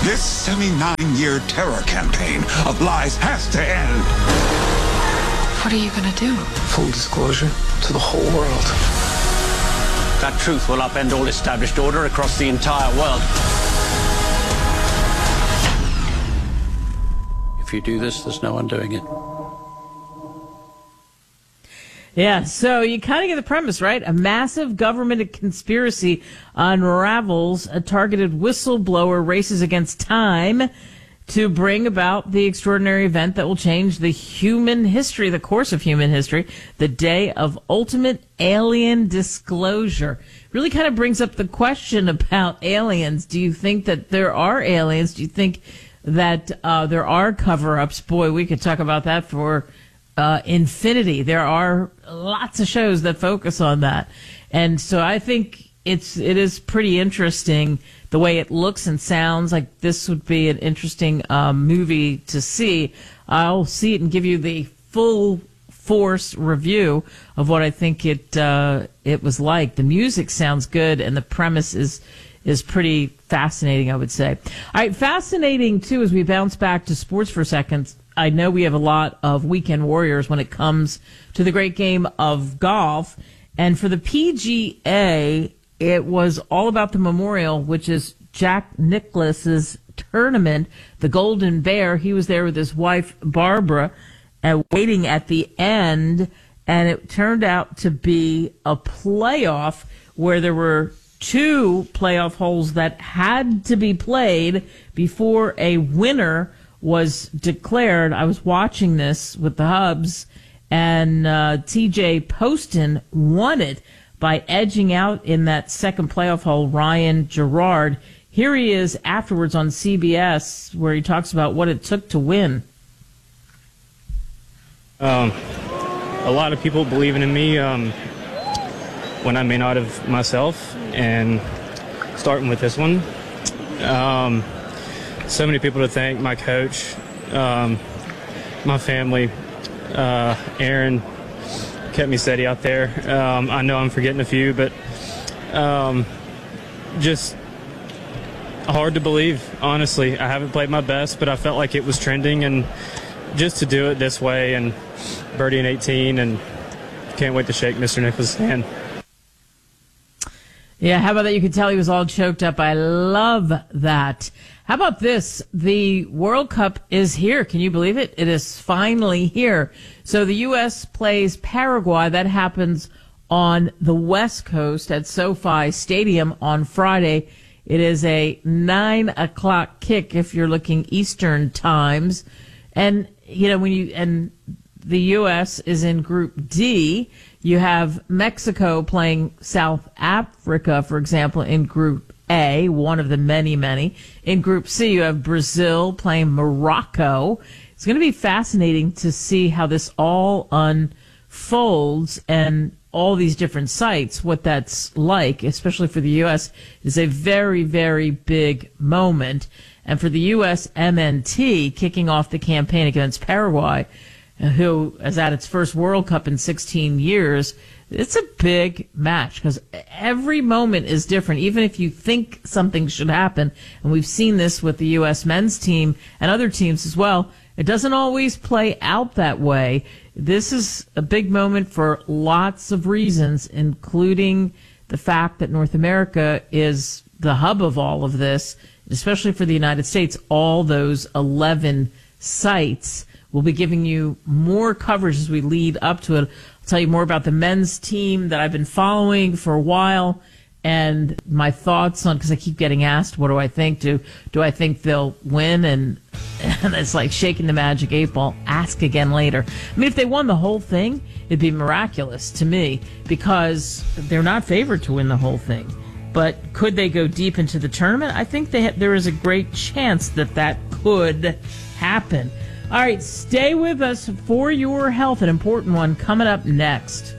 This 79-year terror campaign of lies has to end. What are you going to do? Full disclosure to the whole world. That truth will upend all established order across the entire world. If you do this, there's no undoing it. Yeah, so you kind of get the premise, right? A massive government conspiracy unravels. A targeted whistleblower races against time to bring about the extraordinary event that will change the course of human history, the day of ultimate alien disclosure. Really kind of brings up the question about aliens. Do you think that there are aliens? Do you think that there are cover-ups? Boy, we could talk about that for infinity. There are lots of shows that focus on that. And so I think it is pretty interesting the way it looks and sounds. Like this would be an interesting movie to see. I'll see it and give you the full force review of what I think it was like. The music sounds good and the premise is pretty fascinating, I would say. All right, fascinating too as we bounce back to sports for a second. I know we have a lot of weekend warriors when it comes to the great game of golf. And for the PGA, it was all about the Memorial, which is Jack Nicklaus's tournament, the Golden Bear. He was there with his wife, Barbara, waiting at the end. And it turned out to be a playoff where there were two playoff holes that had to be played before a winner was declared. I was watching this with the Hubs, and TJ Poston won it by edging out in that second playoff hole Ryan Gerard. Here he is afterwards on CBS where he talks about what it took to win. A lot of people believing in me when I may not have myself, and starting with this one. So many people to thank, my coach, my family, Aaron kept me steady out there. I know I'm forgetting a few, but just hard to believe, honestly. I haven't played my best, but I felt like it was trending, and just to do it this way and birdie in 18, and can't wait to shake Mr. Nicklaus' hand. Yeah, how about that? You could tell he was all choked up. I love that. How about this? The World Cup is here. Can you believe it? It is finally here. So the U.S. plays Paraguay. That happens on the West Coast at SoFi Stadium on Friday. It is a 9 o'clock kick if you're looking Eastern times. And, you know, and the U.S. is in Group D. You have Mexico playing South Africa, for example, in Group A, one of the many, many. In Group C, you have Brazil playing Morocco. It's going to be fascinating to see how this all unfolds and all these different sites, what that's like, especially for the U.S. is a very, very big moment. And for the U.S. MNT kicking off the campaign against Paraguay, who is at its first World Cup in 16 years, it's a big match because every moment is different, even if you think something should happen. And we've seen this with the U.S. men's team and other teams as well. It doesn't always play out that way. This is a big moment for lots of reasons, including the fact that North America is the hub of all of this, especially for the United States. All those 11 sites. We'll be giving you more coverage as we lead up to it. I'll tell you more about the men's team that I've been following for a while and my thoughts on, because I keep getting asked, what do I think? Do I think they'll win? And it's like shaking the magic 8-ball. Ask again later. I mean, if they won the whole thing, it'd be miraculous to me because they're not favored to win the whole thing. But could they go deep into the tournament? I think there is a great chance that could happen. All right, stay with us for your health, an important one coming up next.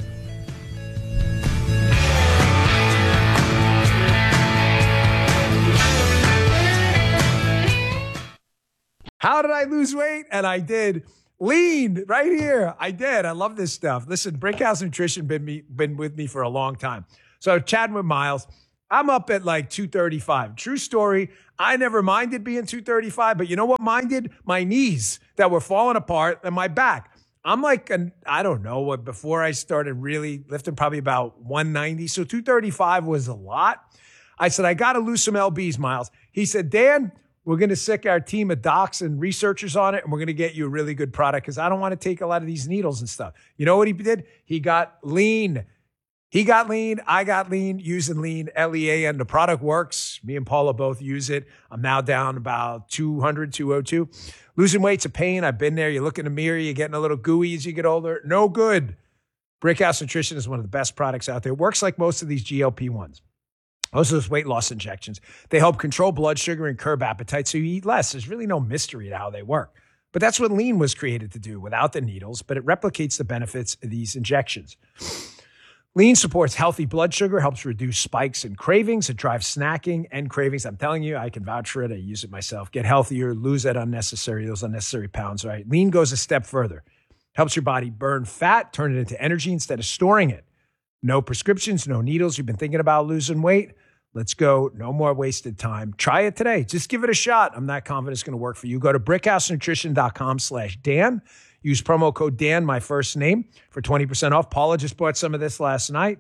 How did I lose weight? And I did. Lean right here. I did. I love this stuff. Listen, Brickhouse Nutrition been with me for a long time. So chatting with Miles, I'm up at like 235. True story. I never minded being 235, but you know what minded? My knees that were falling apart and my back. I'm like, I don't know what, before I started really lifting, probably about 190. So 235 was a lot. I said, I got to lose some LBs, Miles. He said, Dan, we're going to sick our team of docs and researchers on it, and we're going to get you a really good product because I don't want to take a lot of these needles and stuff. You know what he did? He got lean. He got lean. I got lean, using lean, LEAN. The product works. Me and Paula both use it. I'm now down about 200, 202. Losing weight's a pain. I've been there. You look in the mirror, you're getting a little gooey as you get older. No good. Brickhouse Nutrition is one of the best products out there. It works like most of these GLP-1s. Most of those weight loss injections. They help control blood sugar and curb appetite so you eat less. There's really no mystery to how they work. But that's what lean was created to do without the needles, but it replicates the benefits of these injections. Lean supports healthy blood sugar, helps reduce spikes and cravings. It drives snacking and cravings. I'm telling you, I can vouch for it. I use it myself. Get healthier, lose those unnecessary pounds, right? Lean goes a step further. Helps your body burn fat, turn it into energy instead of storing it. No prescriptions, no needles. You've been thinking about losing weight? Let's go. No more wasted time. Try it today. Just give it a shot. I'm not confident it's going to work for you. Go to brickhousenutrition.com/Dan. Use promo code Dan, my first name, for 20% off. Paula just bought some of this last night.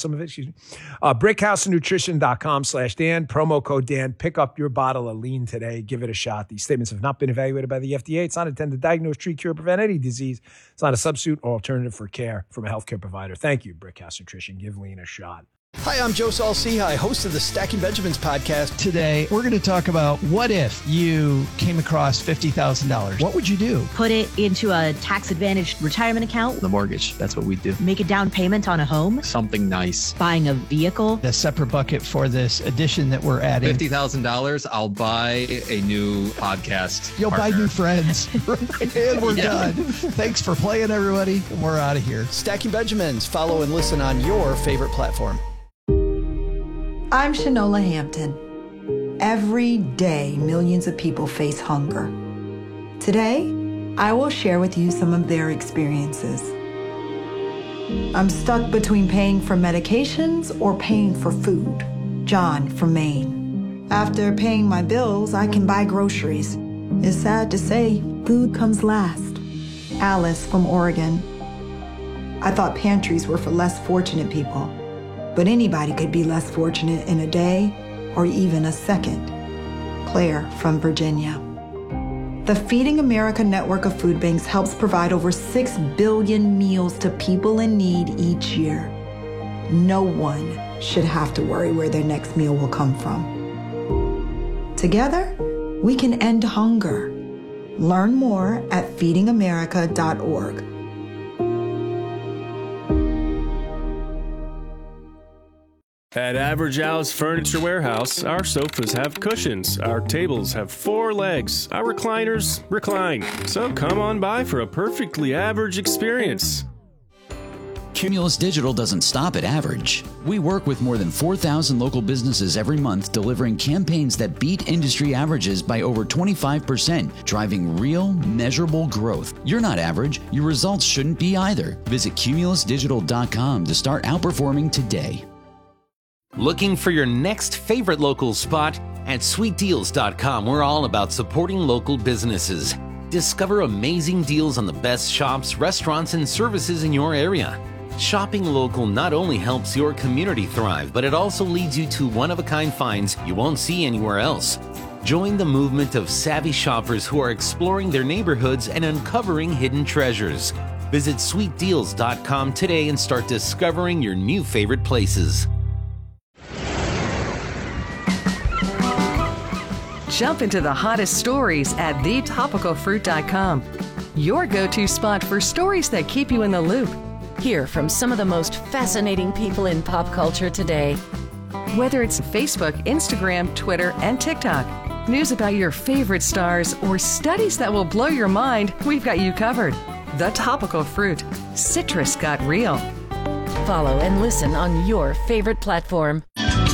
Brickhousenutrition.com/Dan. Promo code Dan. Pick up your bottle of lean today. Give it a shot. These statements have not been evaluated by the FDA. It's not intended to diagnose, treat, cure, prevent any disease. It's not a substitute or alternative for care from a healthcare provider. Thank you, Brickhouse Nutrition. Give lean a shot. Hi, I'm Joe Saul-Sehy, host of the Stacking Benjamins podcast. Today, we're going to talk about what if you came across $50,000? What would you do? Put it into a tax-advantaged retirement account. The mortgage, that's what we do. Make a down payment on a home. Something nice. Buying a vehicle. A separate bucket for this addition that we're adding. $50,000, I'll buy a new podcast You'll partner. buy new friends. And we're done. Thanks for playing, everybody. We're out of here. Stacking Benjamins. Follow and listen on your favorite platform. I'm Shanola Hampton. Every day, millions of people face hunger. Today, I will share with you some of their experiences. I'm stuck between paying for medications or paying for food. John from Maine. After paying my bills, I can buy groceries. It's sad to say, food comes last. Alice from Oregon. I thought pantries were for less fortunate people. But anybody could be less fortunate in a day or even a second. Claire from Virginia. The Feeding America network of food banks helps provide over 6 billion meals to people in need each year. No one should have to worry where their next meal will come from. Together, we can end hunger. Learn more at feedingamerica.org. At Average Al's Furniture Warehouse, our sofas have cushions, our tables have 4 legs, our recliners recline. So come on by for a perfectly average experience. Cumulus Digital doesn't stop at average. We work with more than 4,000 local businesses every month, delivering campaigns that beat industry averages by over 25%, driving real, measurable growth. You're not average. Your results shouldn't be either. Visit cumulusdigital.com to start outperforming today. Looking for your next favorite local spot? At sweetdeals.com, we're all about supporting local businesses. Discover amazing deals on the best shops, restaurants, and services in your area. Shopping local not only helps your community thrive, but it also leads you to one-of-a-kind finds you won't see anywhere else. Join the movement of savvy shoppers who are exploring their neighborhoods and uncovering hidden treasures. Visit sweetdeals.com today and start discovering your new favorite places. Jump into the hottest stories at thetopicalfruit.com. Your go-to spot for stories that keep you in the loop. Hear from some of the most fascinating people in pop culture today. Whether it's Facebook, Instagram, Twitter, and TikTok, news about your favorite stars, or studies that will blow your mind, we've got you covered. The Topical Fruit. Citrus got real. Follow and listen on your favorite platform.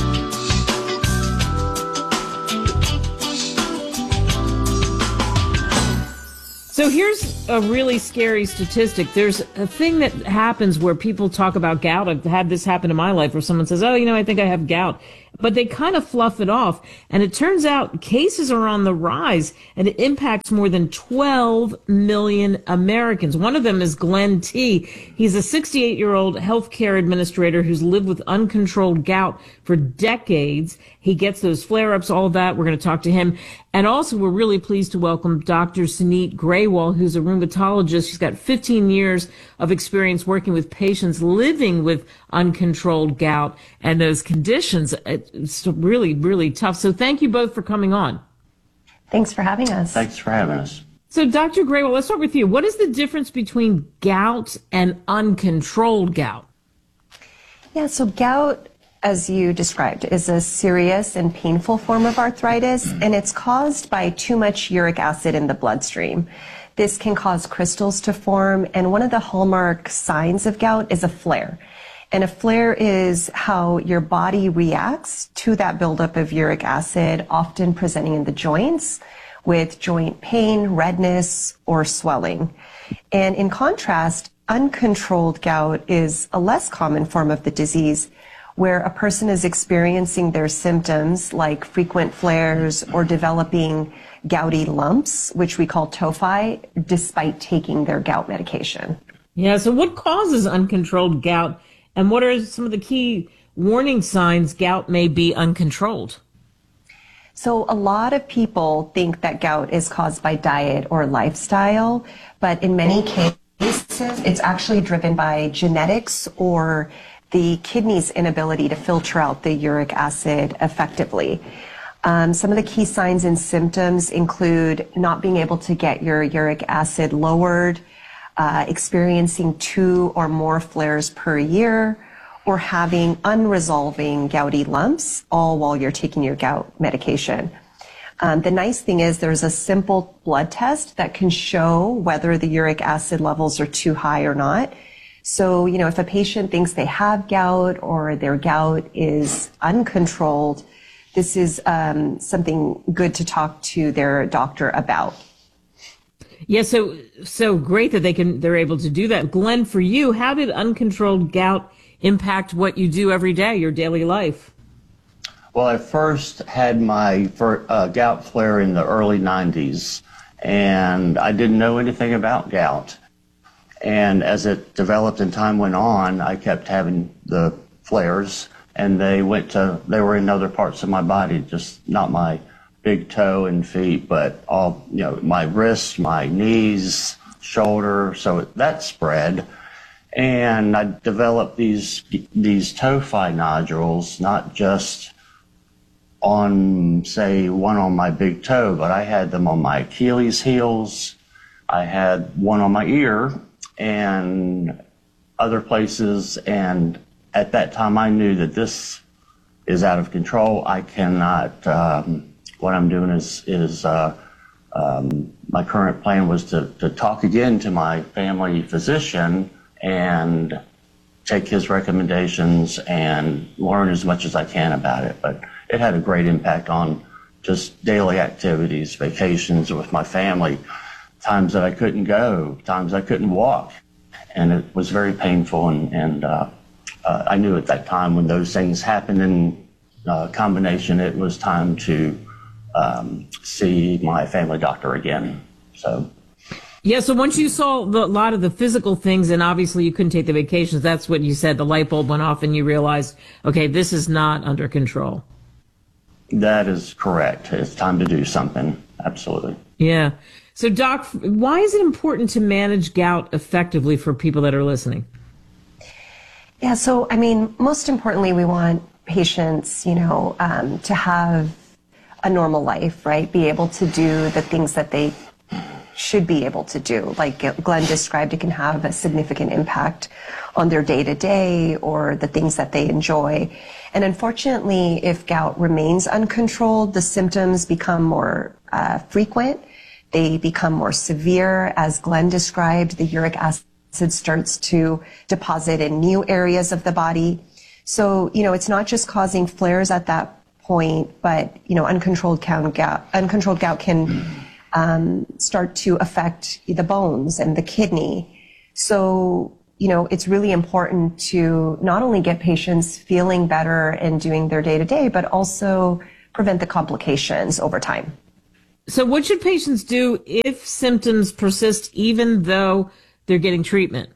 So here's a really scary statistic. There's a thing that happens where people talk about gout. I've had this happen in my life where someone says, oh, I think I have gout. but they kind of fluff it off. And it turns out cases are on the rise, and it impacts more than 12 million Americans. One of them is Glenn T. He's a 68-year-old healthcare administrator who's lived with uncontrolled gout for decades. He gets those flare-ups, all of that. We're going to talk to him. And also, we're really pleased to welcome Dr. Suneet Graywal, who's a rheumatologist. She's got 15 years of experience working with patients living with uncontrolled gout and those conditions. It's really, really tough. So thank you both for coming on. Thanks for having us. Thanks for having us. So Dr. Graywal, let's start with you. What is the difference between gout and uncontrolled gout? Yeah, so gout, as you described, is a serious and painful form of arthritis, and it's caused by too much uric acid in the bloodstream. This can cause crystals to form, and one of the hallmark signs of gout is a flare. And a flare is how your body reacts to that buildup of uric acid, often presenting in the joints with joint pain, redness, or swelling. And in contrast, uncontrolled gout is a less common form of the disease, where a person is experiencing their symptoms like frequent flares or developing gouty lumps, which we call tophi, despite taking their gout medication. Yeah, so what causes uncontrolled gout, and what are some of the key warning signs gout may be uncontrolled? So a lot of people think that gout is caused by diet or lifestyle, but in many cases, it's actually driven by genetics or the kidney's inability to filter out the uric acid effectively. Some of the key signs and symptoms include not being able to get your uric acid lowered, experiencing 2 or more flares per year, or having unresolving gouty lumps, all while you're taking your gout medication. The nice thing is there's a simple blood test that can show whether the uric acid levels are too high or not. So, if a patient thinks they have gout or their gout is uncontrolled, this is something good to talk to their doctor about. Yeah, so great that they're able to do that. Glenn, for you, how did uncontrolled gout impact what you do every day, your daily life? Well, I first had my gout flare in the early 90s, and I didn't know anything about gout. And as it developed and time went on, I kept having the flares, and they were in other parts of my body, just not my big toe and feet, but all, my wrists, my knees, shoulder, so that spread. And I developed these tophi nodules, not just on, say, one on my big toe, but I had them on my Achilles heels. I had one on my ear and other places. And at that time, I knew that this is out of control. I cannot, what I'm doing is my current plan was to talk again to my family physician and take his recommendations and learn as much as I can about it. But it had a great impact on just daily activities, vacations with my family, times that I couldn't go, times I couldn't walk. And it was very painful. And I knew at that time when those things happened in combination, it was time to see my family doctor again. So. Yeah, so once you saw a lot of the physical things, and obviously you couldn't take the vacations, that's what you said, the light bulb went off and you realized, okay, this is not under control. That is correct. It's time to do something. Absolutely. Yeah. So, Doc, why is it important to manage gout effectively for people that are listening? Yeah, so, most importantly, we want patients, to have a normal life, right? Be able to do the things that they should be able to do. Like Glenn described, it can have a significant impact on their day-to-day or the things that they enjoy. And unfortunately, if gout remains uncontrolled, the symptoms become more frequent. They become more severe. As Glenn described, the uric acid starts to deposit in new areas of the body. So, it's not just causing flares at that point, but, uncontrolled gout can start to affect the bones and the kidney. So, it's really important to not only get patients feeling better and doing their day-to-day, but also prevent the complications over time. So what should patients do if symptoms persist even though they're getting treatment?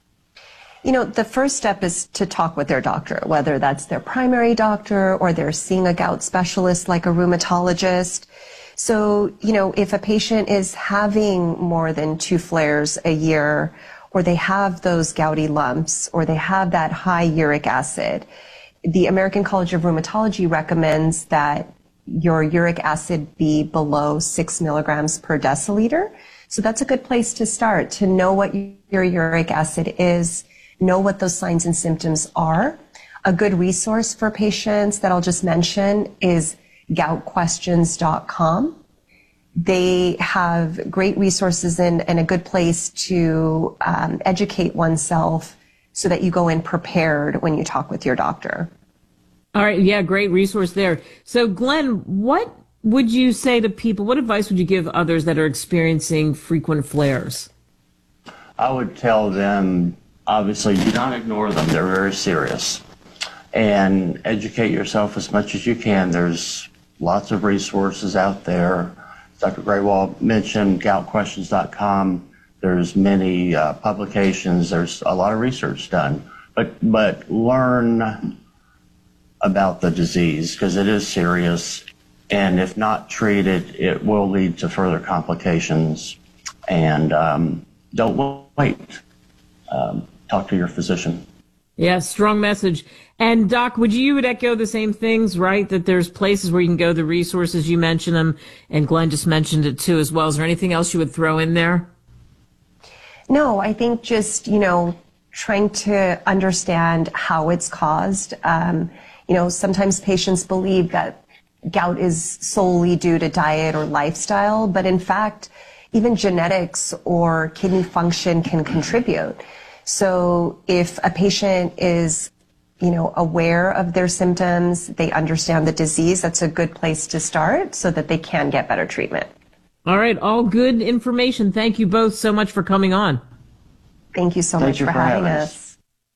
The first step is to talk with their doctor, whether that's their primary doctor or they're seeing a gout specialist like a rheumatologist. So, if a patient is having more than 2 flares a year, or they have those gouty lumps, or they have that high uric acid, the American College of Rheumatology recommends that your uric acid be below 6 milligrams per deciliter. So that's a good place to start, to know what your uric acid is, know what those signs and symptoms are. A good resource for patients that I'll just mention is goutquestions.com. They have great resources and a good place to educate oneself so that you go in prepared when you talk with your doctor. All right. Yeah, great resource there. So, Glenn, what would you say to people? What advice would you give others that are experiencing frequent flares? I would tell them, obviously, do not ignore them. They're very serious. And educate yourself as much as you can. There's lots of resources out there. Dr. Graywall mentioned goutquestions.com. There's many publications. There's a lot of research done. But learn about the disease because it is serious. And if not treated, it will lead to further complications. And don't wait. Talk to your physician. Yeah, strong message. And Doc, you would echo the same things, right? That there's places where you can go, the resources, you mentioned them, and Glenn just mentioned it too as well. Is there anything else you would throw in there? No, I think just, trying to understand how it's caused. Sometimes patients believe that gout is solely due to diet or lifestyle, but in fact, even genetics or kidney function can contribute. So if a patient is, aware of their symptoms, they understand the disease, that's a good place to start so that they can get better treatment. All right. All good information. Thank you both so much for coming on. Thank you so much for having us.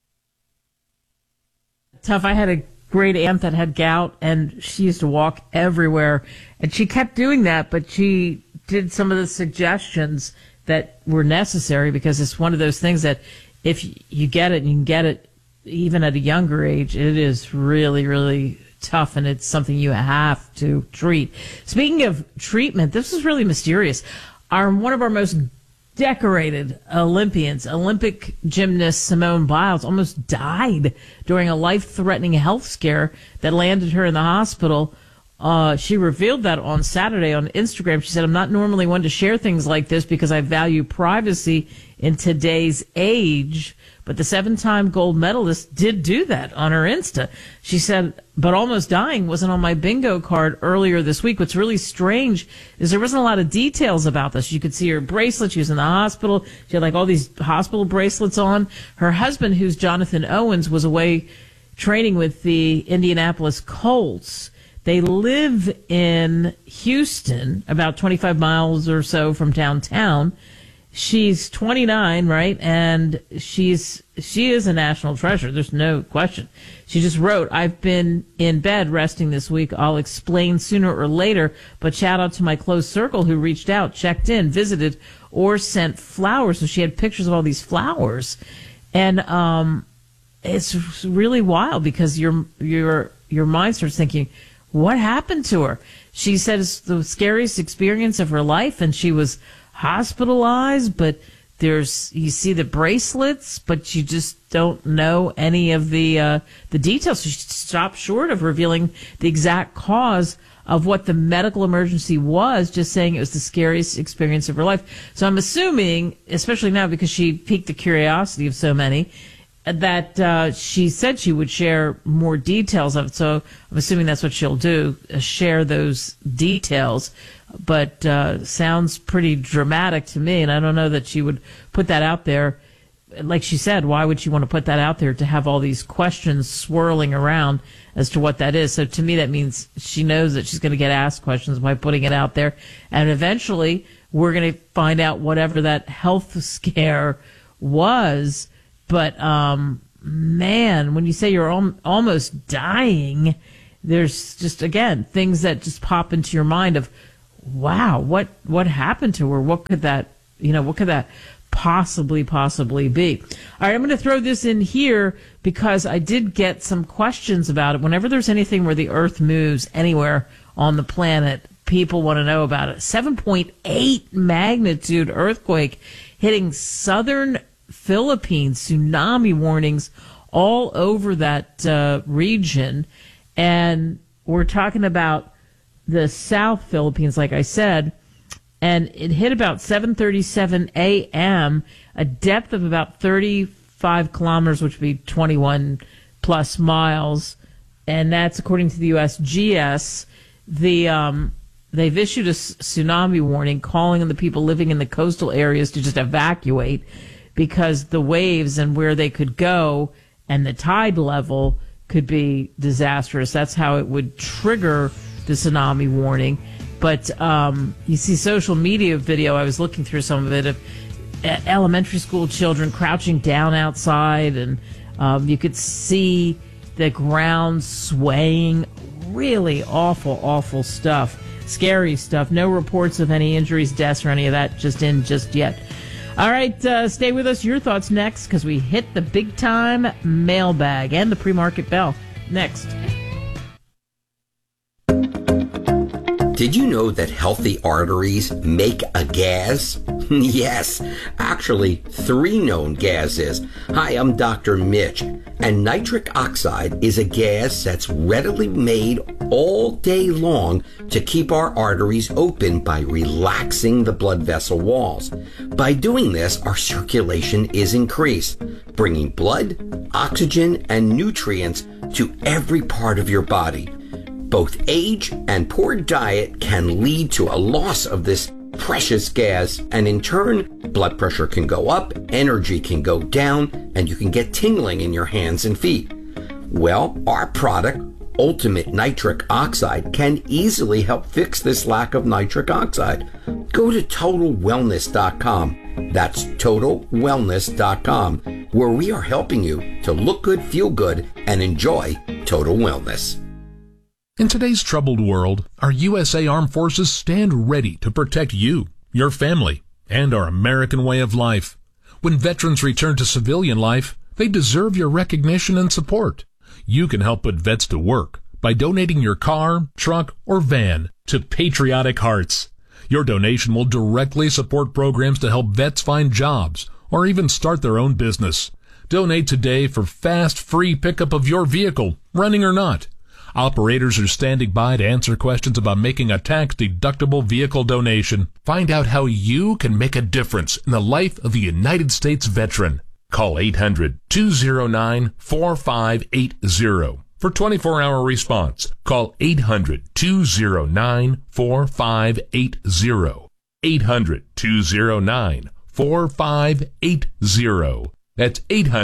Tough. I had a great aunt that had gout, and she used to walk everywhere, and she kept doing that, but she did some of the suggestions that were necessary because it's one of those things that if you get it and you can get it even at a younger age, it is really, really tough, and it's something you have to treat. Speaking of treatment, this is really mysterious. One of our most decorated Olympians, Olympic gymnast Simone Biles, almost died during a life-threatening health scare that landed her in the hospital. She revealed that on Saturday on Instagram. She said, "I'm not normally one to share things like this because I value privacy in today's age." But the 7-time gold medalist did do that on her Insta. She said, "But almost dying wasn't on my bingo card earlier this week." What's really strange is there wasn't a lot of details about this. You could see her bracelet. She was in the hospital. She had all these hospital bracelets on. Her husband, who's Jonathan Owens, was away training with the Indianapolis Colts. They live in Houston, about 25 miles or so from downtown. She's 29, right? And she is a national treasure. There's no question. She just wrote, "I've been in bed resting this week. I'll explain sooner or later, but shout out to my close circle who reached out, checked in, visited, or sent flowers." So she had pictures of all these flowers. And it's really wild because your mind starts thinking, what happened to her? She said it's the scariest experience of her life, and she was hospitalized, but you see the bracelets, but you just don't know any of the details. So she stopped short of revealing the exact cause of what the medical emergency was, just saying it was the scariest experience of her life. So I'm assuming, especially now because she piqued the curiosity of so many, that she said she would share more details of it. So I'm assuming that's what she'll do, share those details. But sounds pretty dramatic to me, and I don't know that she would put that out there. Like she said, why would she want to put that out there to have all these questions swirling around as to what that is? So to me, that means she knows that she's going to get asked questions by putting it out there. And eventually, we're going to find out whatever that health scare was. But, man, when you say you're almost dying, there's just, again, things that just pop into your mind of, wow, what happened to her? What could that possibly be? All right, I'm going to throw this in here because I did get some questions about it. Whenever there's anything where the Earth moves anywhere on the planet, people want to know about it. 7.8 magnitude earthquake hitting southern Philippines, tsunami warnings all over that region. And we're talking about the South Philippines, like I said, and it hit about 7:37 a.m., a depth of about 35 kilometers, which would be 21 plus miles, and that's according to the USGS. They've issued a tsunami warning, calling on the people living in the coastal areas to just evacuate because the waves and where they could go and the tide level could be disastrous. That's how it would trigger the tsunami warning. But you see social media video, I was looking through some of it, of elementary school children crouching down outside, and you could see the ground swaying. Really awful stuff. Scary stuff. No reports of any injuries, deaths, or any of that just yet. All right, stay with us. Your thoughts next, because we hit the big-time mailbag and the pre-market bell. Next. Did you know that healthy arteries make a gas? Yes, actually 3 known gases. Hi, I'm Dr. Mitch, and nitric oxide is a gas that's readily made all day long to keep our arteries open by relaxing the blood vessel walls. By doing this, our circulation is increased, bringing blood, oxygen, and nutrients to every part of your body. Both age and poor diet can lead to a loss of this precious gas, and in turn, blood pressure can go up, energy can go down, and you can get tingling in your hands and feet. Well, our product, Ultimate Nitric Oxide, can easily help fix this lack of nitric oxide. Go to TotalWellness.com. That's TotalWellness.com, where we are helping you to look good, feel good, and enjoy total wellness. In today's troubled world, our USA Armed Forces stand ready to protect you, your family, and our American way of life. When veterans return to civilian life, they deserve your recognition and support. You can help put vets to work by donating your car, truck, or van to Patriotic Hearts. Your donation will directly support programs to help vets find jobs or even start their own business. Donate today for fast, free pickup of your vehicle, running or not. Operators are standing by to answer questions about making a tax-deductible vehicle donation. Find out how you can make a difference in the life of a United States veteran. Call 800-209-4580 for 24-hour response. Call 800-209-4580. 800-209-4580. That's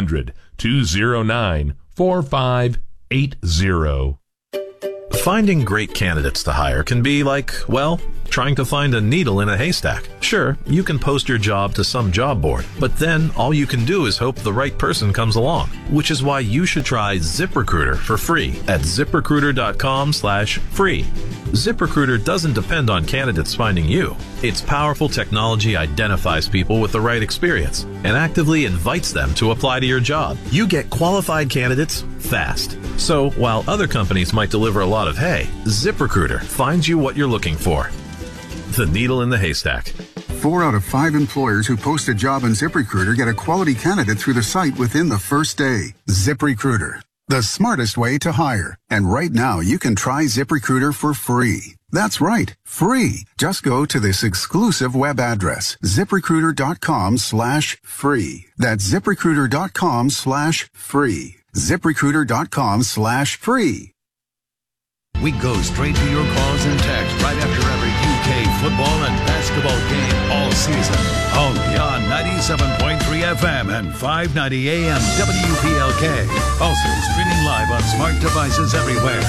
800-209-4580. Finding great candidates to hire can be like, well, trying to find a needle in a haystack. Sure, you can post your job to some job board, but then all you can do is hope the right person comes along, which is why you should try ZipRecruiter for free at ZipRecruiter.com/free. ZipRecruiter doesn't depend on candidates finding you. Its powerful technology identifies people with the right experience and actively invites them to apply to your job. You get qualified candidates fast. So while other companies might deliver a lot of hay, ZipRecruiter finds you what you're looking for. The needle in the haystack. 4 out of 5 employers who post a job on ZipRecruiter get a quality candidate through the site within the first day. ZipRecruiter, the smartest way to hire. And right now, you can try ZipRecruiter for free. That's right, free. Just go to this exclusive web address, ZipRecruiter.com/free. That's ZipRecruiter.com/free. ZipRecruiter.com/free. We go straight to your calls and texts right after every UK football and basketball game all season. Only on 97.3 FM and 590 AM WPLK. Also streaming live on smart devices everywhere.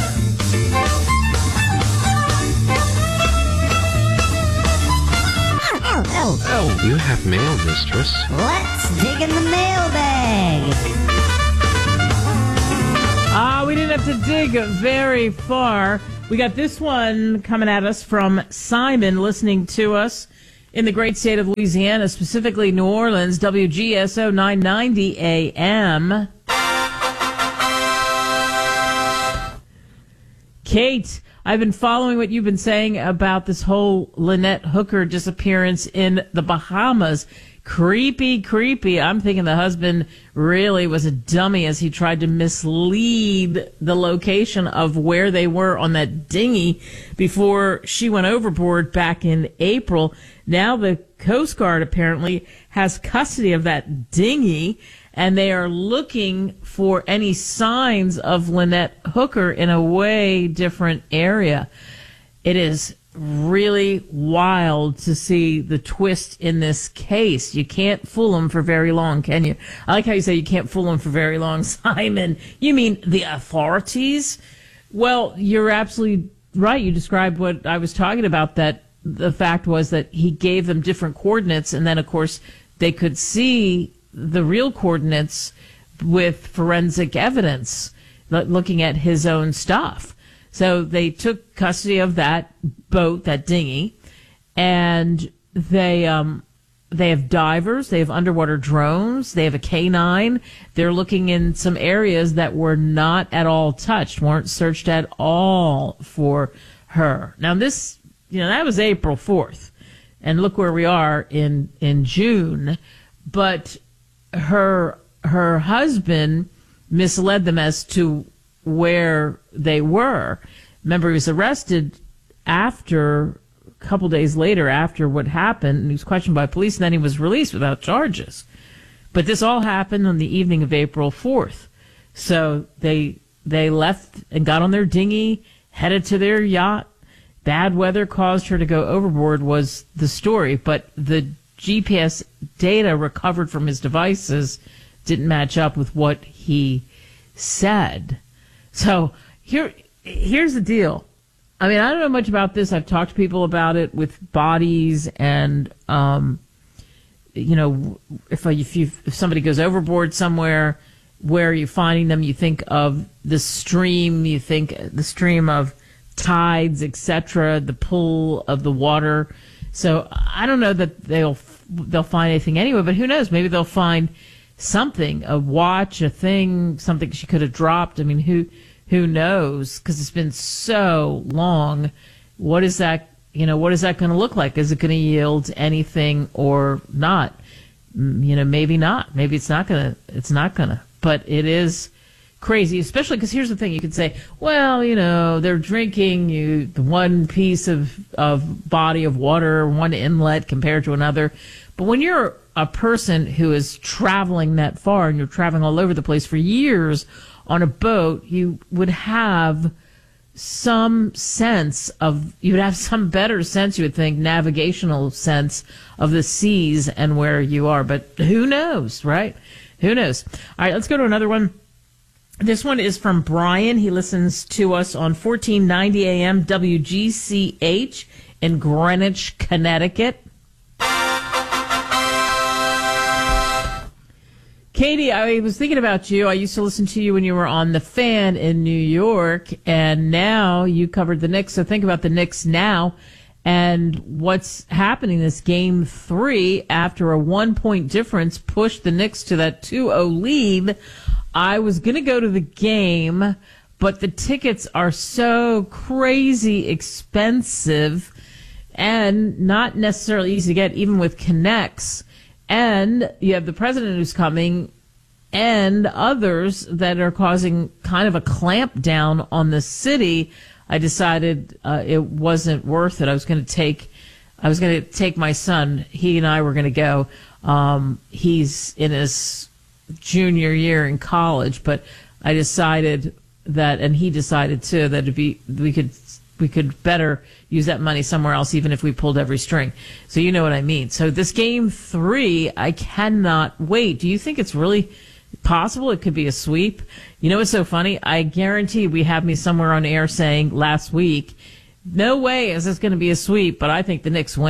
Oh, you have mail, mistress. Let's dig in the mailbag. We didn't have to dig very far. We got this one coming at us from Simon, listening to us in the great state of Louisiana, specifically New Orleans, WGSO 990 AM. Kate, I've been following what you've been saying about this whole Lynette Hooker disappearance in the Bahamas. Creepy, creepy. I'm thinking the husband really was a dummy as he tried to mislead the location of where they were on that dinghy before she went overboard back in April. Now the Coast Guard apparently has custody of that dinghy, and they are looking for any signs of Lynette Hooker in a way different area. It is really wild to see the twist in this case. You can't fool them for very long, can you? I like how you say you can't fool them for very long, Simon. You mean the authorities? Well, you're absolutely right. You described what I was talking about, that the fact was that he gave them different coordinates, and then, of course, they could see the real coordinates with forensic evidence, looking at his own stuff. So they took custody of that boat, that dinghy, and they have divers, they have underwater drones, they have a K-9. They're looking in some areas that were not at all touched, weren't searched at all for her. Now this, that was April 4th, and look where we are in June. But her husband misled them as to where they were. Remember, he was arrested a couple days later after what happened, and he was questioned by police, and then he was released without charges. But this all happened on the evening of April 4th. So they left and got on their dinghy, headed to their yacht. Bad weather caused her to go overboard was the story, but the GPS data recovered from his devices didn't match up with what he said. So here's the deal. I mean, I don't know much about this. I've talked to people about it with bodies, and if somebody goes overboard somewhere, where are you finding them? You think of the stream. You think the stream of tides, etc., the pull of the water. So I don't know that they'll find anything anyway. But who knows? Maybe they'll find something, a watch, a thing, something she could have dropped. I mean, who knows? Because it's been so long. What is that? What is that going to look like? Is it going to yield anything or not? Maybe not. Maybe it's not going to. It's not going to. But it is crazy, especially because here's the thing: you could say, well, they're drinking the one piece of body of water, one inlet compared to another. But when you're a person who is traveling that far and you're traveling all over the place for years on a boat, you would have some better sense, you would think, navigational sense of the seas and where you are. But who knows, right? Who knows? All right, let's go to another one. This one is from Brian. He listens to us on 1490 AM WGCH in Greenwich, Connecticut. Katie, I was thinking about you. I used to listen to you when you were on The Fan in New York, and now you covered the Knicks. So think about the Knicks now and what's happening. This Game 3, after a 1-point difference, pushed the Knicks to that 2-0 lead. I was going to go to the game, but the tickets are so crazy expensive and not necessarily easy to get, even with Connects. And you have the president who's coming and others that are causing kind of a clamp down on the city. I decided it wasn't worth it. I was going to take my son. He and I were going to go. He's in his junior year in college, but I decided that, and he decided too, that we could better use that money somewhere else, even if we pulled every string. So you know what I mean. So this Game 3, I cannot wait. Do you think it's really possible it could be a sweep? You know what's so funny? I guarantee we have me somewhere on air saying last week, no way is this going to be a sweep, but I think the Knicks win it.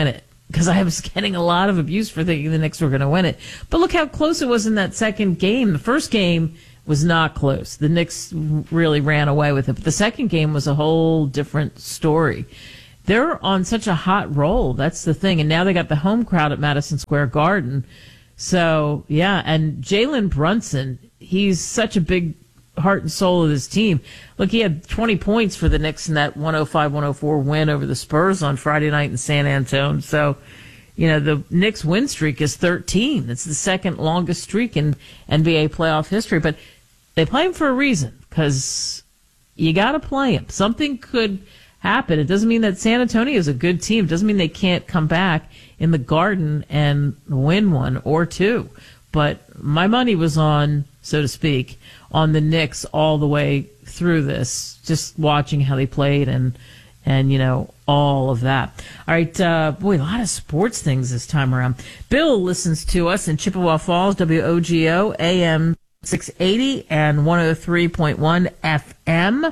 because I was getting a lot of abuse for thinking the Knicks were going to win it. But look how close it was in that second game. The first game was not close. The Knicks really ran away with it. But the second game was a whole different story. They're on such a hot roll. That's the thing. And now they got the home crowd at Madison Square Garden. So, yeah. And Jalen Brunson, he's such a big heart and soul of his team. Look, he had 20 points for the Knicks in that 105-104 win over the Spurs on Friday night in San Antonio. So, the Knicks win streak is 13. It's the second longest streak in NBA playoff history. But they play him for a reason, because you got to play him. Something could happen. It doesn't mean that San Antonio is a good team. It doesn't mean they can't come back in the Garden and win one or two. But my money was on, so to speak, on the Knicks all the way through this, just watching how they played and all of that. All right, a lot of sports things this time around. Bill listens to us in Chippewa Falls, WOGO, AM 680 and 103.1 FM.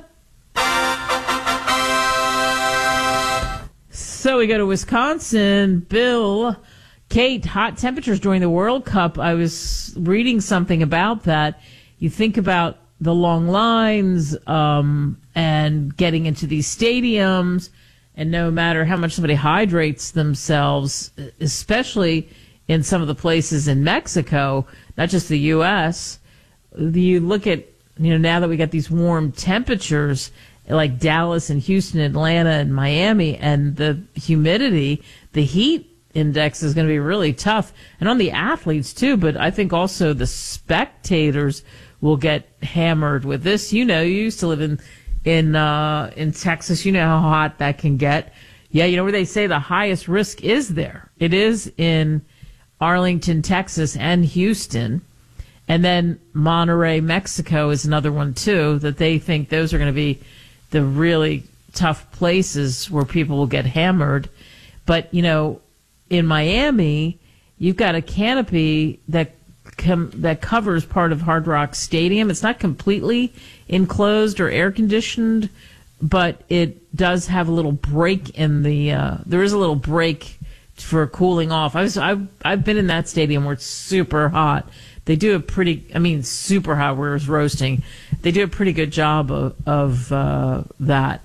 So we go to Wisconsin. Bill, Kate, hot temperatures during the World Cup. I was reading something about that. You think about the long lines and getting into these stadiums, and no matter how much somebody hydrates themselves, especially in some of the places in Mexico, not just the U.S., you look at, now that we got these warm temperatures like Dallas and Houston, Atlanta and Miami, and the humidity, the heat index is going to be really tough. And on the athletes too, but I think also the spectators will get hammered with this. You used to live in Texas. You know how hot that can get. Yeah, where they say the highest risk is there. It is in Arlington, Texas and Houston. And then Monterrey, Mexico is another one too, that they think those are going to be the really tough places where people will get hammered. But, in Miami, you've got a canopy that covers part of Hard Rock Stadium. It's not completely enclosed or air conditioned, but it does have a little break in the. There is a little break for cooling off. I've been in that stadium where it's super hot. They do a super hot where it's roasting. They do a pretty good job of that.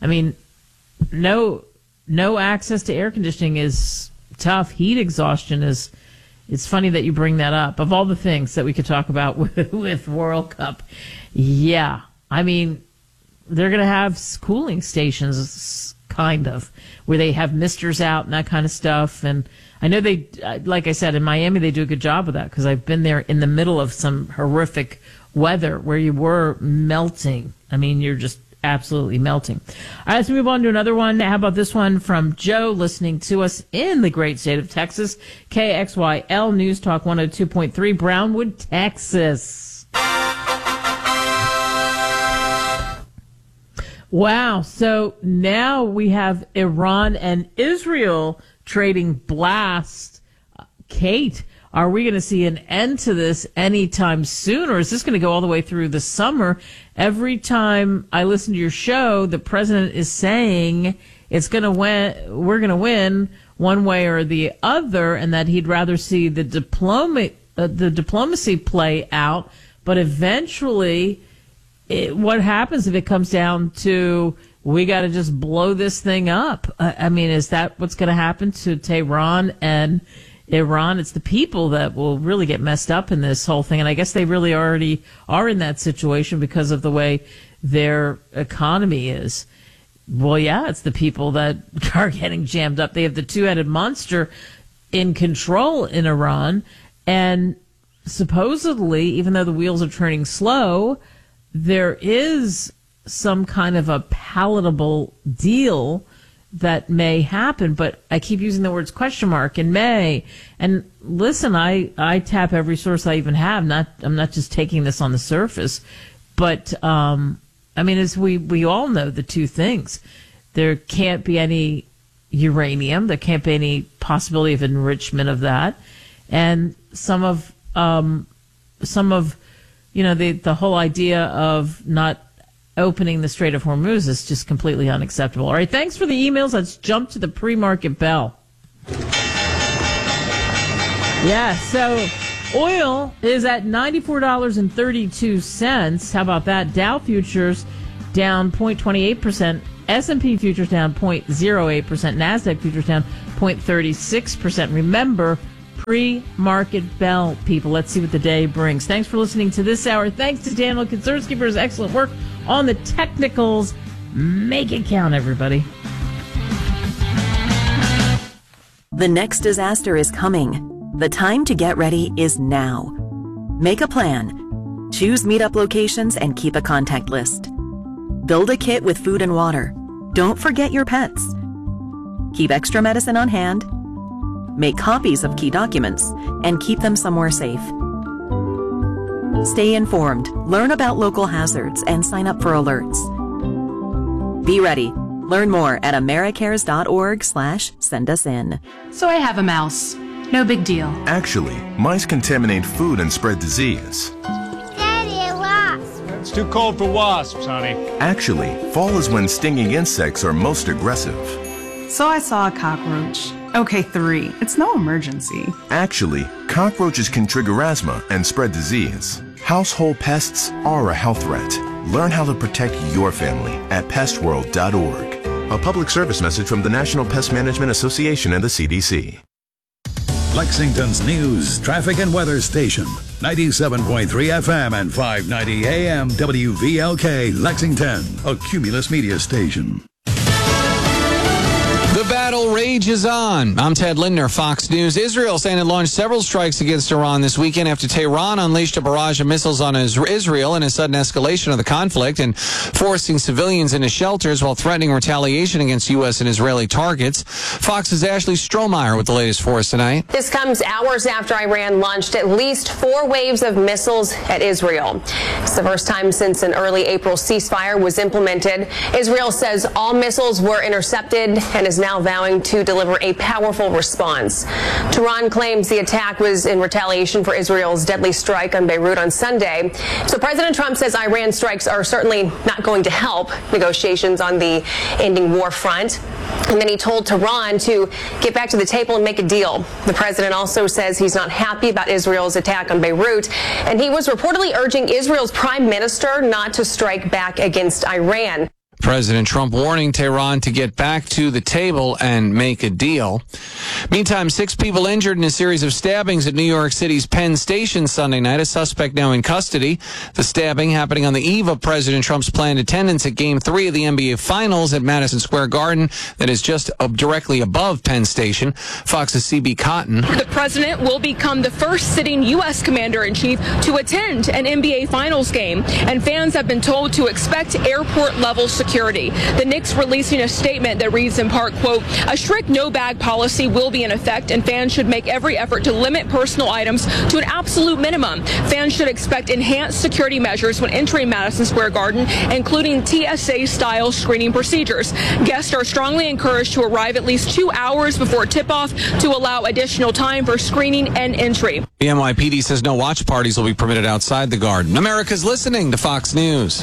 No access to air conditioning is tough. Heat exhaustion is. It's funny that you bring that up. Of all the things that we could talk about with World Cup, yeah. They're going to have cooling stations, kind of, where they have misters out and that kind of stuff. And I know they, like I said, in Miami, they do a good job of that, because I've been there in the middle of some horrific weather where you were melting. You're just absolutely melting. All right, let's move on to another one. How about this one from Joe, listening to us in the great state of Texas, KXYL News Talk 102.3, Brownwood, Texas. Wow. So now we have Iran and Israel trading blasts. Kate, are we going to see an end to this anytime soon, or is this going to go all the way through the summer? Every time I listen to your show, the president is saying it's going to win. We're going to win one way or the other, and that he'd rather see the diplomacy play out. But eventually, what happens if it comes down to we got to just blow this thing up? Is that what's going to happen to Tehran and Iran? It's the people that will really get messed up in this whole thing. And I guess they really already are in that situation because of the way their economy is. Well, yeah, it's the people that are getting jammed up. They have the two-headed monster in control in Iran. And supposedly, even though the wheels are turning slow, there is some kind of a palatable deal that may happen, but I keep using the words question mark in May. And listen, I tap every source I even have. I'm not just taking this on the surface, but as we all know, the two things: there can't be any uranium, there can't be any possibility of enrichment of that, and some of the whole idea of not opening the Strait of Hormuz is just completely unacceptable. All right, thanks for the emails. Let's jump to the pre-market bell. Yeah, so oil is at $94.32. How about that? Dow futures down 0.28%. S&P futures down 0.08%. NASDAQ futures down 0.36%. Remember, pre-market bell, people. Let's see what the day brings. Thanks for listening to this hour. Thanks to Daniel Koncerski for his excellent work on the technicals. Make it count, everybody. The next disaster is coming. The time to get ready is now. Make a plan. Choose meetup locations and keep a contact list. Build a kit with food and water. Don't forget your pets. Keep extra medicine on hand. Make copies of key documents and keep them somewhere safe. Stay informed, learn about local hazards, and sign up for alerts. Be ready. Learn more at americares.org/sendusin. So I have a mouse. No big deal. Actually, mice contaminate food and spread disease. Daddy, a wasp. It's too cold for wasps, honey. Actually, fall is when stinging insects are most aggressive. So I saw a cockroach. Okay, 3. It's no emergency. Actually, cockroaches can trigger asthma and spread disease. Household pests are a health threat. Learn how to protect your family at pestworld.org. A public service message from the National Pest Management Association and the CDC. Lexington's news, traffic, and weather station. 97.3 FM and 590 AM WVLK Lexington, a Cumulus media station. The battle rages on. I'm Ted Lindner, Fox News. Israel saying it launched several strikes against Iran this weekend after Tehran unleashed a barrage of missiles on Israel in a sudden escalation of the conflict and forcing civilians into shelters while threatening retaliation against U.S. and Israeli targets. Fox's Ashley Strohmeyer with the latest for us tonight. This comes hours after Iran launched at least 4 waves of missiles at Israel. It's the first time since an early April ceasefire was implemented. Israel says all missiles were intercepted and is now vowing to deliver a powerful response. Tehran claims the attack was in retaliation for Israel's deadly strike on Beirut on Sunday. So President Trump says Iran strikes are certainly not going to help negotiations on the ending war front. And then he told Tehran to get back to the table and make a deal. The president also says he's not happy about Israel's attack on Beirut, and he was reportedly urging Israel's prime minister not to strike back against Iran. President Trump warning Tehran to get back to the table and make a deal. Meantime, 6 people injured in a series of stabbings at New York City's Penn Station Sunday night. A suspect now in custody. The stabbing happening on the eve of President Trump's planned attendance at Game 3 of the NBA Finals at Madison Square Garden that is just directly above Penn Station. Fox's C.B. Cotton. The president will become the first sitting U.S. commander-in-chief to attend an NBA Finals game, and fans have been told to expect airport-level security. The Knicks releasing a statement that reads in part, quote, a strict no-bag policy will be in effect, and fans should make every effort to limit personal items to an absolute minimum. Fans should expect enhanced security measures when entering Madison Square Garden, including TSA-style screening procedures. Guests are strongly encouraged to arrive at least 2 hours before tip-off to allow additional time for screening and entry. The NYPD says no watch parties will be permitted outside the Garden. America's listening to Fox News.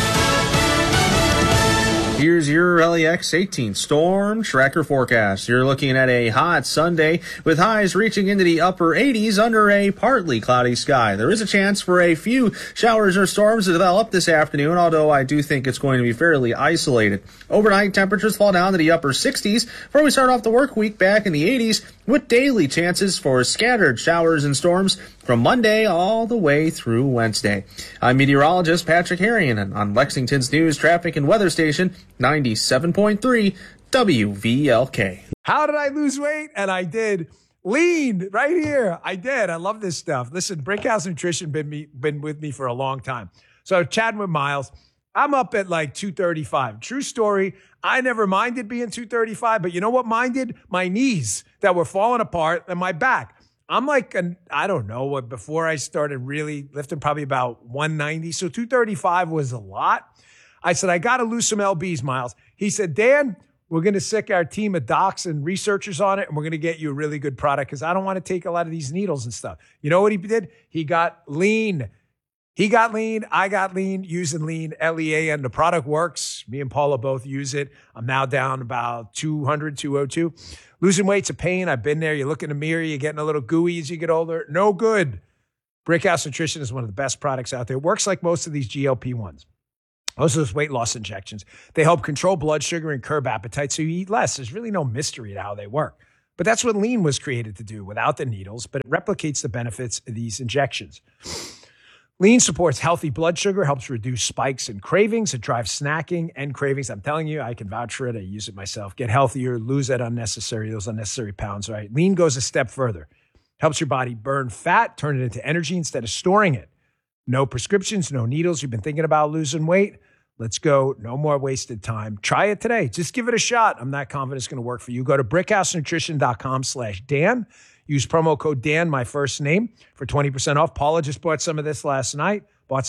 Here's your LEX 18 storm tracker forecast. You're looking at a hot Sunday with highs reaching into the upper 80s under a partly cloudy sky. There is a chance for a few showers or storms to develop this afternoon, although I do think it's going to be fairly isolated. Overnight, temperatures fall down to the upper 60s before we start off the work week back in the 80s with daily chances for scattered showers and storms from Monday all the way through Wednesday. I'm meteorologist Patrick Harrion on Lexington's News, Traffic, and Weather Station, 97.3 WVLK. How did I lose weight? And I did. Lean right here. I did. I love this stuff. Listen, Brickhouse Nutrition been with me for a long time. So chatting with Miles, I'm up at like 235. True story. I never minded being 235, but you know what minded? My knees that were falling apart and my back. I'm like, I don't know what, before I started really lifting, probably about 190. So 235 was a lot. I said, I got to lose some lbs, Miles. He said, Dan, we're going to sick our team of docs and researchers on it, and we're going to get you a really good product because I don't want to take a lot of these needles and stuff. You know what he did? He got lean. He got lean. I got lean using lean, Lean. The product works. Me and Paula both use it. I'm now down about 200, 202. Losing weight's a pain. I've been there. You look in the mirror, you're getting a little gooey as you get older. No good. Brickhouse Nutrition is one of the best products out there. It works like most of these GLP-1s. Most of those weight loss injections. They help control blood sugar and curb appetite so you eat less. There's really no mystery to how they work. But that's what lean was created to do without the needles, but it replicates the benefits of these injections. Lean supports healthy blood sugar, helps reduce spikes and cravings. It drives snacking and cravings. I'm telling you, I can vouch for it. I use it myself. Get healthier, lose those unnecessary pounds, right? Lean goes a step further. Helps your body burn fat, turn it into energy instead of storing it. No prescriptions, no needles. You've been thinking about losing weight? Let's go. No more wasted time. Try it today. Just give it a shot. I'm not confident it's going to work for you. Go to brickhousenutrition.com/Dan. Use promo code Dan, my first name, for 20% off. Paula just bought some of this last night.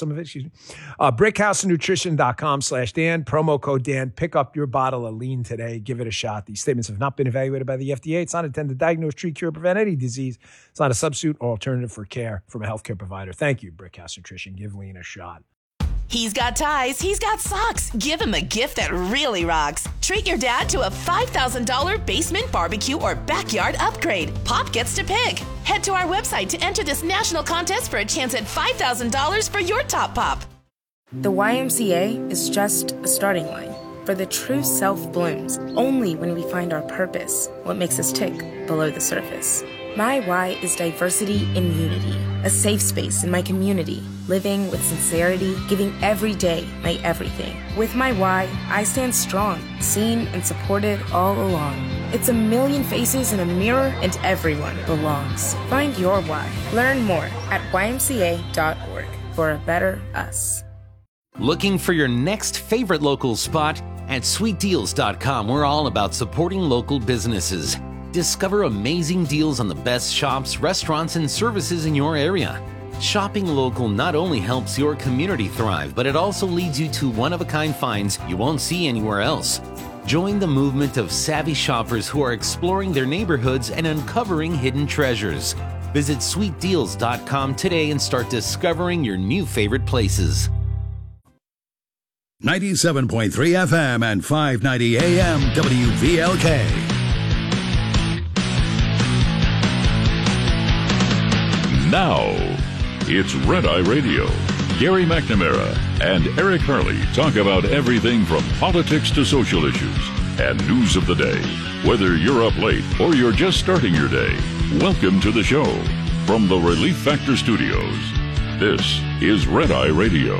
Brickhousenutrition.com/Dan. Promo code Dan. Pick up your bottle of lean today. Give it a shot. These statements have not been evaluated by the FDA. It's not intended to diagnose, treat, cure, prevent any disease. It's not a substitute or alternative for care from a healthcare provider. Thank you, Brickhouse Nutrition. Give lean a shot. He's got ties, he's got socks. Give him a gift that really rocks. Treat your dad to a $5,000 basement barbecue or backyard upgrade. Pop gets to pick. Head to our website to enter this national contest for a chance at $5,000 for your top pop. The YMCA is just a starting line. For the true self blooms only when we find our purpose, what makes us tick below the surface. My why is diversity in unity, a safe space in my community, living with sincerity, giving every day my everything. With my why, I stand strong, seen and supported all along. It's a million faces in a mirror and everyone belongs. Find your why. Learn more at ymca.org for a better us. Looking for your next favorite local spot? At sweetdeals.com, we're all about supporting local businesses. Discover amazing deals on the best shops, restaurants, and services in your area. Shopping local not only helps your community thrive, but it also leads you to one-of-a-kind finds you won't see anywhere else. Join the movement of savvy shoppers who are exploring their neighborhoods and uncovering hidden treasures. Visit sweetdeals.com today and start discovering your new favorite places. 97.3 FM and 590 AM WVLK. Now, it's Red Eye Radio. Gary McNamara and Eric Harley talk about everything from politics to social issues and news of the day. Whether you're up late or you're just starting your day, welcome to the show. From the Relief Factor Studios, this is Red Eye Radio.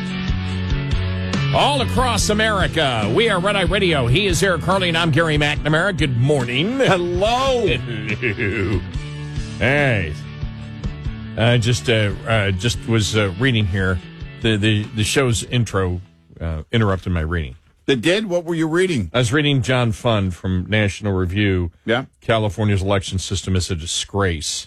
All across America, we are Red Eye Radio. He is Eric Harley, and I'm Gary McNamara. Good morning. Hello. Hello. Hey. Just was reading here. The show's intro interrupted my reading. It did? What were you reading? I was reading John Fund from National Review. Yeah. California's election system is a disgrace.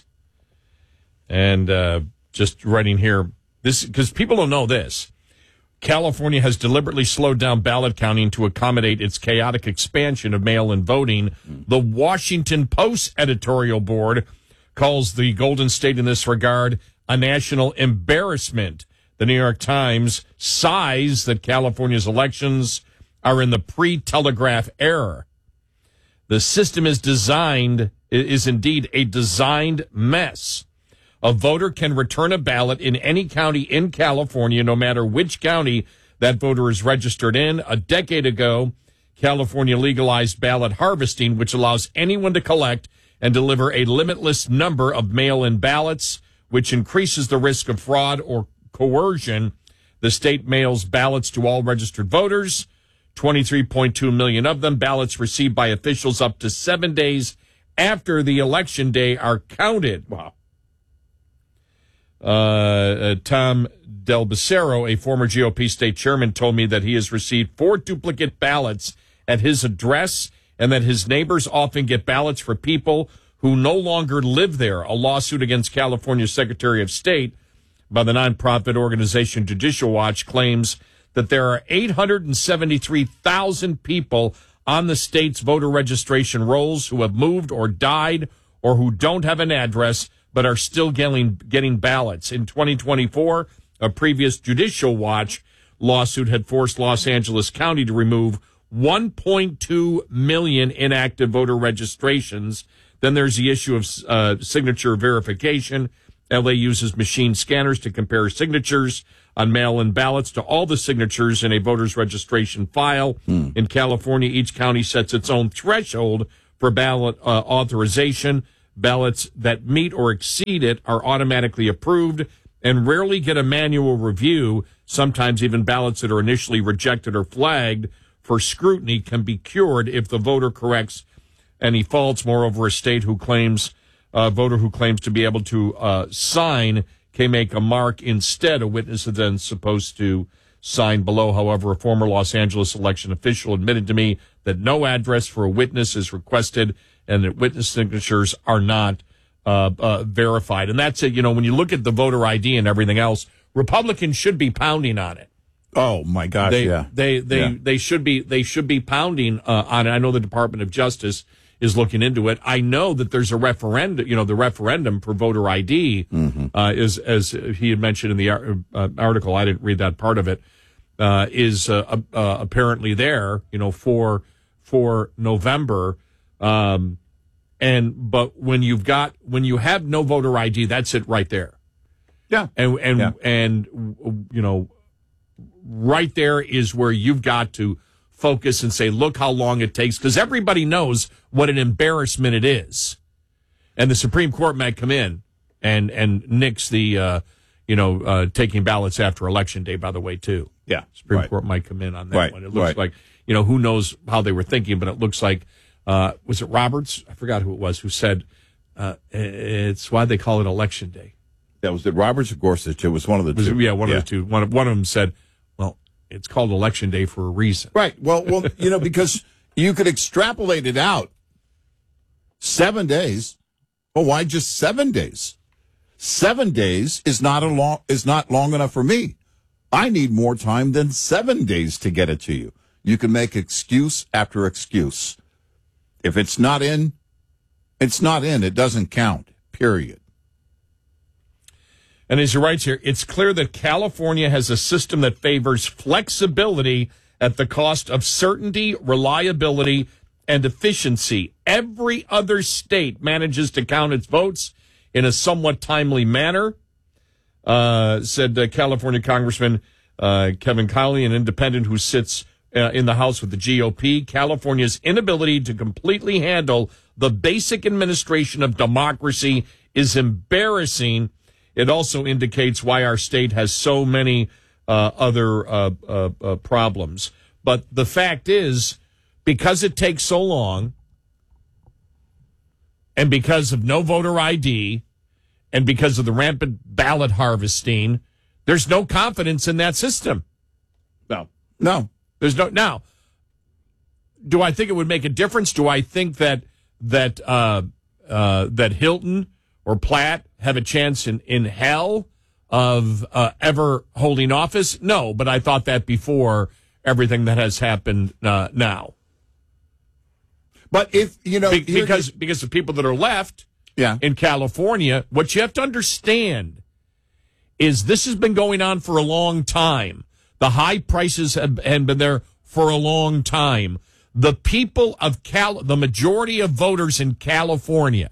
And just writing here, this because people don't know this. California has deliberately slowed down ballot counting to accommodate its chaotic expansion of mail-in voting. The Washington Post editorial board calls the Golden State in this regard a national embarrassment. The New York Times sighs that California's elections are in the pre-telegraph era. The system is indeed a designed mess. A voter can return a ballot in any county in California, no matter which county that voter is registered in. A decade ago, California legalized ballot harvesting, which allows anyone to collect and deliver a limitless number of mail-in ballots, which increases the risk of fraud or coercion. The state mails ballots to all registered voters, 23.2 million of them. Ballots received by officials up to 7 days after the election day are counted. Wow. Tom Del Becero, a former GOP state chairman, told me that he has received 4 duplicate ballots at his address and that his neighbors often get ballots for people who no longer live there. A lawsuit against California's Secretary of State by the nonprofit organization Judicial Watch claims that there are 873,000 people on the state's voter registration rolls who have moved or died or who don't have an address but are still getting ballots. In 2024, A previous Judicial Watch lawsuit had forced Los Angeles County to remove 1.2 million inactive voter registrations. Then there's the issue of signature verification. LA uses machine scanners to compare signatures on mail-in ballots to all the signatures in a voter's registration file. In California, each county sets its own threshold for ballot authorization. Ballots that meet or exceed it are automatically approved and rarely get a manual review. Sometimes even ballots that are initially rejected or flagged for scrutiny can be cured if the voter corrects any faults. Moreover, a voter who claims to be able to sign can make a mark instead. A witness is then supposed to sign below. However, a former Los Angeles election official admitted to me that no address for a witness is requested and that witness signatures are not verified. And that's it. You know, when you look at the voter ID and everything else, Republicans should be pounding on it. Oh my gosh! They should be pounding on it. I know the Department of Justice is looking into it. I know that there's a referendum. You know, the referendum for voter ID is, as he had mentioned in the article. I didn't read that part of it. Is apparently there. You know, for November. But when you have no voter ID, that's it right there. Yeah. And you know, right there is where you've got to focus and say, look how long it takes, because everybody knows what an embarrassment it is. And the Supreme Court might come in and nix the, taking ballots after Election Day, by the way, too. Yeah. Supreme Court might come in on that one. It looks like, you know, who knows how they were thinking, but it looks like, was it Roberts? I forgot who it was who said, it's why they call it Election Day. That was it Roberts or Gorsuch? It was one of the two. Yeah, one of the two. One of them said, well, it's called Election Day for a reason. Right. Well, you know, because you could extrapolate it out 7 days. Well, why just 7 days? 7 days is not long enough for me. I need more time than 7 days to get it to you. You can make excuse after excuse. If it's not in, it's not in. It doesn't count, period. And as he writes here, it's clear that California has a system that favors flexibility at the cost of certainty, reliability, and efficiency. Every other state manages to count its votes in a somewhat timely manner, said California Congressman Kevin Kiley, an independent who sits in the House with the GOP. California's inability to completely handle the basic administration of democracy is embarrassing. It also indicates why our state has so many other problems. But the fact is, because it takes so long, and because of no voter ID, and because of the rampant ballot harvesting, there's no confidence in that system. No. There's no. Now, do I think it would make a difference? Do I think that Hilton or Platt have a chance in hell of ever holding office? No, but I thought that before everything that has happened now. But if, you know... Because the people that are left in California, what you have to understand is this has been going on for a long time. The high prices have been there for a long time. The people of the majority of voters in California,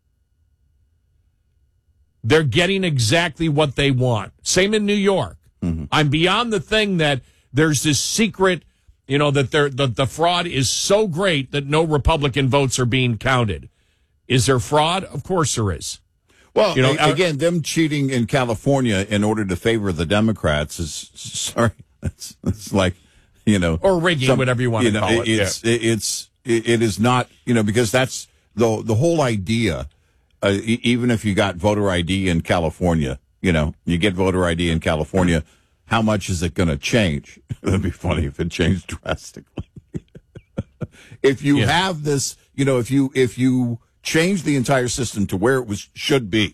they're getting exactly what they want. Same in New York. Mm-hmm. I'm beyond the thing that there's this secret, you know, that the fraud is so great that no Republican votes are being counted. Is there fraud? Of course there is. Well, you know, again, them cheating in California in order to favor the Democrats is, sorry, it's like, you know. Or rigging, whatever you want to call it. It is not, you know, because that's the whole idea. Even if you got voter ID in California, you know, you get voter ID in California, how much is it going to change? It'd be funny if it changed drastically. If you have this, you know, if you change the entire system to where it should be,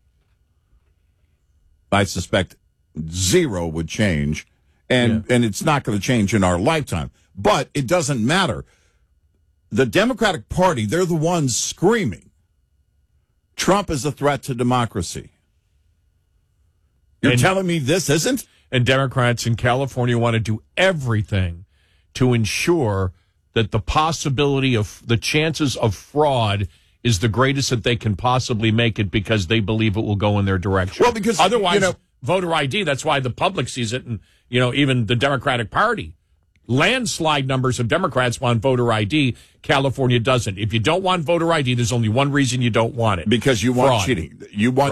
I suspect zero would change, and it's not going to change in our lifetime. But it doesn't matter. The Democratic Party, they're the ones screaming Trump is a threat to democracy. You're telling me this isn't? And Democrats in California want to do everything to ensure that the possibility of the chances of fraud is the greatest that they can possibly make it, because they believe it will go in their direction. Well, because otherwise, voter ID, that's why the public sees it, and even the Democratic Party. Landslide numbers of Democrats want voter ID. California doesn't. If you don't want voter ID, there's only one reason you don't want it. Because you want cheating. You want